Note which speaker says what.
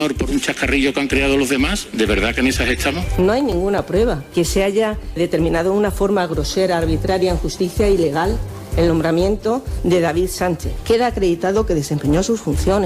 Speaker 1: por un chascarrillo que han creado los demás? ¿De verdad que en esas estamos?
Speaker 2: No hay ninguna prueba que se haya determinado de una forma grosera, arbitraria, injusticia e ilegal el nombramiento de David Sánchez. Queda acreditado que desempeñó sus funciones.